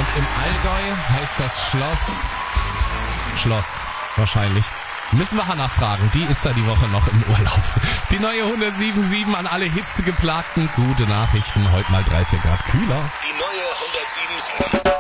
Und im Allgäu heißt das Schloss, wahrscheinlich. Müssen wir Hannah fragen, die ist da die Woche noch im Urlaub. Die neue 107.7 an alle Hitzegeplagten. Gute Nachrichten, heute mal 3-4 Grad kühler. Die neue 107.7.